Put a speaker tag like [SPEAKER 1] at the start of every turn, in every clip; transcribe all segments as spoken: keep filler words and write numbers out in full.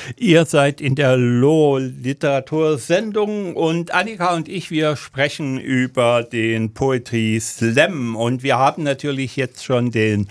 [SPEAKER 1] Ihr seid in der Literatursendung und Annika und ich, wir sprechen über den Poetry Slam und wir haben natürlich jetzt schon den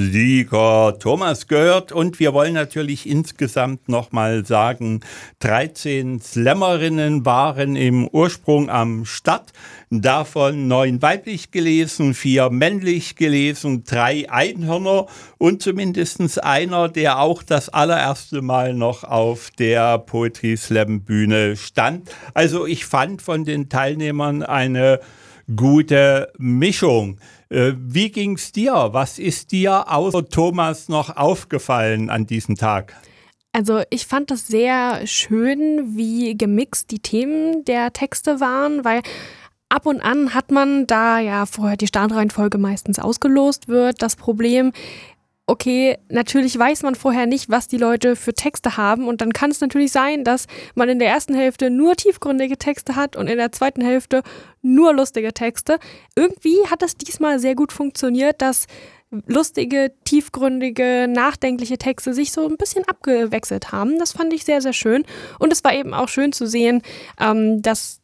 [SPEAKER 1] Sieger Thomas gehört und wir wollen natürlich insgesamt nochmal sagen, dreizehn Slammerinnen waren im Ursprung am Start, davon neun weiblich gelesen, vier männlich gelesen, drei Einhörner und zumindest einer, der auch das allererste Mal noch auf der Poetry Slam Bühne stand. Also ich fand von den Teilnehmern eine gute Mischung. Wie ging's dir? Was ist dir außer Thomas noch aufgefallen an diesem Tag?
[SPEAKER 2] Also ich fand das sehr schön, wie gemixt die Themen der Texte waren, weil ab und an hat man, da ja vorher die Startreihenfolge meistens ausgelost wird, das Problem, okay, natürlich weiß man vorher nicht, was die Leute für Texte haben und dann kann es natürlich sein, dass man in der ersten Hälfte nur tiefgründige Texte hat und in der zweiten Hälfte nur lustige Texte. Irgendwie hat es diesmal sehr gut funktioniert, dass lustige, tiefgründige, nachdenkliche Texte sich so ein bisschen abgewechselt haben. Das fand ich sehr, sehr schön und es war eben auch schön zu sehen, ähm, dass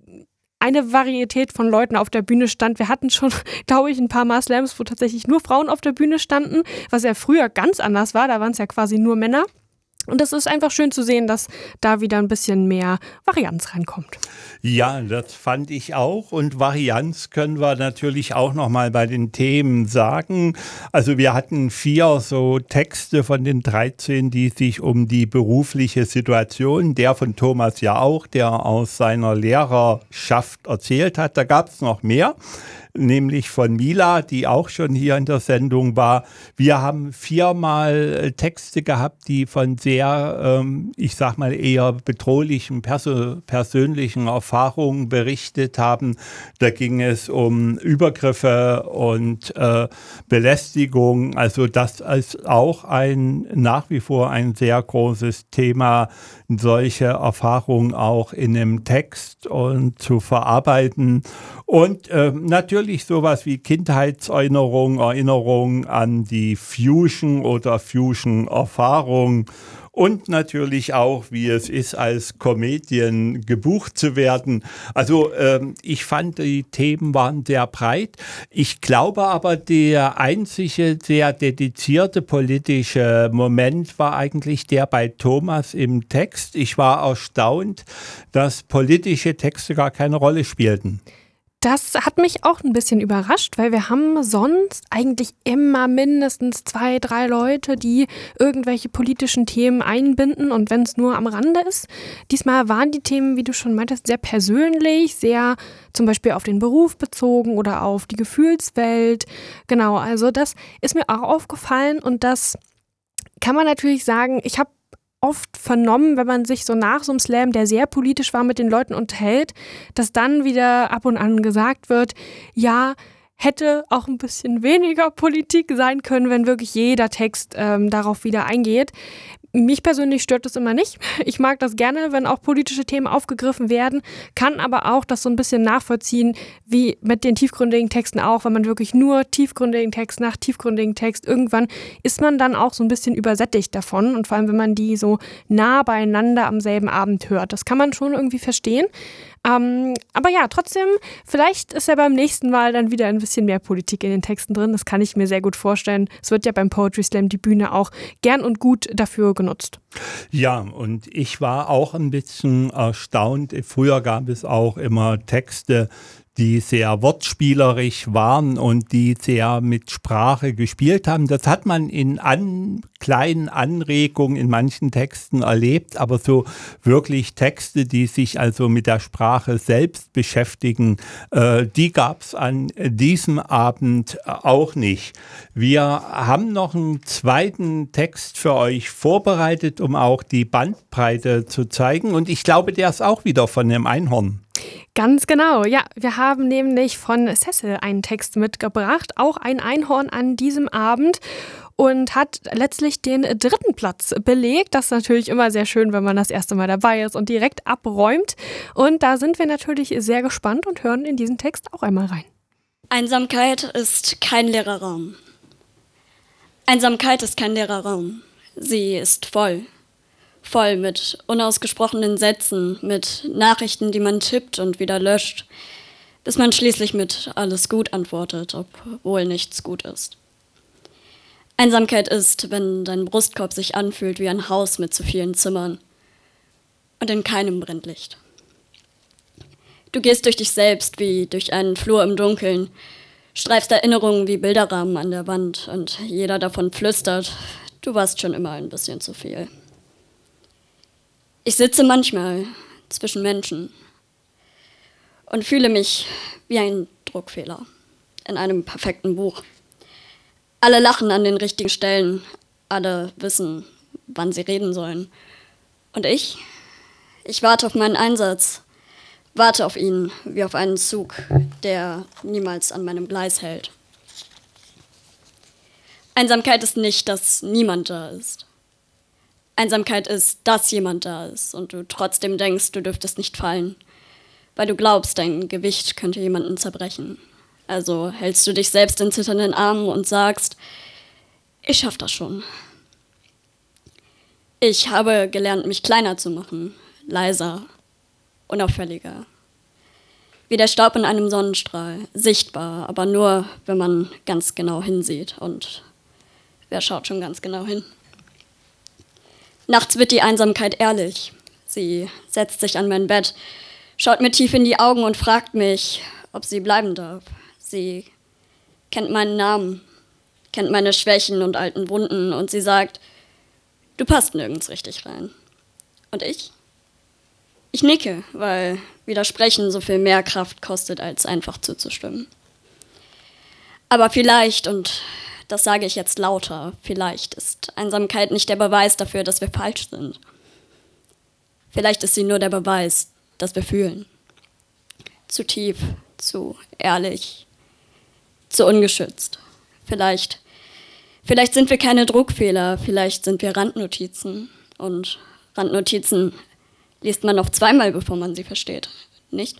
[SPEAKER 2] eine Varietät von Leuten auf der Bühne stand. Wir hatten schon, glaube ich, ein paar Mal Slams, wo tatsächlich nur Frauen auf der Bühne standen, was ja früher ganz anders war. Da waren es ja quasi nur Männer. Und es ist einfach schön zu sehen, dass da wieder ein bisschen mehr Varianz reinkommt.
[SPEAKER 1] Ja, das fand ich auch. Und Varianz können wir natürlich auch nochmal bei den Themen sagen. Also wir hatten vier so Texte von den dreizehn, die sich um die berufliche Situation, der von Thomas ja auch, der aus seiner Lehrerschaft erzählt hat. Da gab es noch mehr, nämlich von Mila, die auch schon hier in der Sendung war. Wir haben viermal Texte gehabt, die von sehr, ähm, ich sag mal, eher bedrohlichen perso- persönlichen Erfahrungen berichtet haben. Da ging es um Übergriffe und äh, Belästigung. Also das ist auch ein nach wie vor ein sehr großes Thema, solche Erfahrungen auch in einem Text und zu verarbeiten. Und äh, natürlich sowas wie Kindheitserinnerung, Erinnerung an die Fusion oder Fusion-Erfahrung und natürlich auch, wie es ist, als Comedian gebucht zu werden. Also ähm, ich fand, die Themen waren sehr breit. Ich glaube aber, der einzige sehr dedizierte politische Moment war eigentlich der bei Thomas im Text. Ich war erstaunt, dass politische Texte gar keine Rolle spielten.
[SPEAKER 2] Das hat mich auch ein bisschen überrascht, weil wir haben sonst eigentlich immer mindestens zwei, drei Leute, die irgendwelche politischen Themen einbinden und wenn es nur am Rande ist. Diesmal waren die Themen, wie du schon meintest, sehr persönlich, sehr zum Beispiel auf den Beruf bezogen oder auf die Gefühlswelt. Genau, also das ist mir auch aufgefallen und das kann man natürlich sagen, ich habe oft vernommen, wenn man sich so nach so einem Slam, der sehr politisch war, mit den Leuten unterhält, dass dann wieder ab und an gesagt wird, ja, hätte auch ein bisschen weniger Politik sein können, wenn wirklich jeder Text ähm, darauf wieder eingeht. Mich persönlich stört das immer nicht. Ich mag das gerne, wenn auch politische Themen aufgegriffen werden, kann aber auch das so ein bisschen nachvollziehen, wie mit den tiefgründigen Texten auch, wenn man wirklich nur tiefgründigen Text nach tiefgründigen Text, irgendwann ist man dann auch so ein bisschen übersättigt davon und vor allem, wenn man die so nah beieinander am selben Abend hört. Das kann man schon irgendwie verstehen. Ähm, aber ja, trotzdem, vielleicht ist ja beim nächsten Mal dann wieder ein bisschen mehr Politik in den Texten drin. Das kann ich mir sehr gut vorstellen. Es wird ja beim Poetry Slam die Bühne auch gern und gut dafür genutzt.
[SPEAKER 1] Ja, und ich war auch ein bisschen erstaunt. Früher gab es auch immer Texte, die sehr wortspielerisch waren und die sehr mit Sprache gespielt haben. Das hat man in an, kleinen Anregungen in manchen Texten erlebt, aber so wirklich Texte, die sich also mit der Sprache selbst beschäftigen, äh, die gab es an diesem Abend auch nicht. Wir haben noch einen zweiten Text für euch vorbereitet, um auch die Bandbreite zu zeigen und ich glaube, der ist auch wieder von dem Einhorn.
[SPEAKER 2] Ganz genau, ja. Wir haben nämlich von Cecil einen Text mitgebracht, auch ein Einhorn an diesem Abend und hat letztlich den dritten Platz belegt. Das ist natürlich immer sehr schön, wenn man das erste Mal dabei ist und direkt abräumt. Und da sind wir natürlich sehr gespannt und hören in diesen Text auch einmal rein.
[SPEAKER 3] Einsamkeit ist kein leerer Raum. Einsamkeit ist kein leerer Raum. Sie ist voll. voll mit unausgesprochenen Sätzen, mit Nachrichten, die man tippt und wieder löscht, bis man schließlich mit alles gut antwortet, obwohl nichts gut ist. Einsamkeit ist, wenn dein Brustkorb sich anfühlt wie ein Haus mit zu vielen Zimmern und in keinem brennt Licht. Du gehst durch dich selbst wie durch einen Flur im Dunkeln, streifst Erinnerungen wie Bilderrahmen an der Wand und jeder davon flüstert, du warst schon immer ein bisschen zu viel. Ich sitze manchmal zwischen Menschen und fühle mich wie ein Druckfehler in einem perfekten Buch. Alle lachen an den richtigen Stellen, alle wissen, wann sie reden sollen. Und ich? Ich warte auf meinen Einsatz, warte auf ihn wie auf einen Zug, der niemals an meinem Gleis hält. Einsamkeit ist nicht, dass niemand da ist. Einsamkeit ist, dass jemand da ist und du trotzdem denkst, du dürftest nicht fallen, weil du glaubst, dein Gewicht könnte jemanden zerbrechen. Also hältst du dich selbst in zitternden Armen und sagst, ich schaff das schon. Ich habe gelernt, mich kleiner zu machen, leiser, unauffälliger. Wie der Staub in einem Sonnenstrahl, sichtbar, aber nur, wenn man ganz genau hinsieht. Und wer schaut schon ganz genau hin? Nachts wird die Einsamkeit ehrlich. Sie setzt sich an mein Bett, schaut mir tief in die Augen und fragt mich, ob sie bleiben darf. Sie kennt meinen Namen, kennt meine Schwächen und alten Wunden und sie sagt, du passt nirgends richtig rein. Und ich? Ich nicke, weil Widersprechen so viel mehr Kraft kostet, als einfach zuzustimmen. Aber vielleicht, und das sage ich jetzt lauter, vielleicht ist Einsamkeit nicht der Beweis dafür, dass wir falsch sind. Vielleicht ist sie nur der Beweis, dass wir fühlen. Zu tief, zu ehrlich, zu ungeschützt. Vielleicht, vielleicht sind wir keine Druckfehler, vielleicht sind wir Randnotizen. Und Randnotizen liest man noch zweimal, bevor man sie versteht, nicht?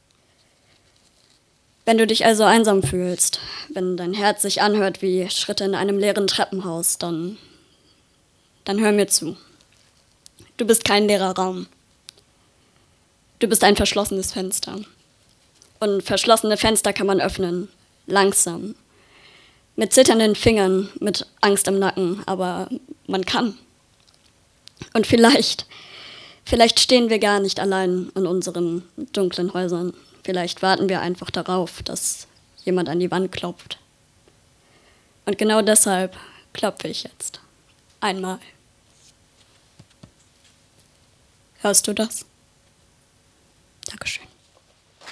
[SPEAKER 3] Wenn du dich also einsam fühlst, wenn dein Herz sich anhört wie Schritte in einem leeren Treppenhaus, dann, dann hör mir zu. Du bist kein leerer Raum. Du bist ein verschlossenes Fenster. Und verschlossene Fenster kann man öffnen, langsam, mit zitternden Fingern, mit Angst im Nacken, aber man kann. Und vielleicht, vielleicht stehen wir gar nicht allein in unseren dunklen Häusern. Vielleicht warten wir einfach darauf, dass jemand an die Wand klopft. Und genau deshalb klopfe ich jetzt. Einmal. Hörst du das?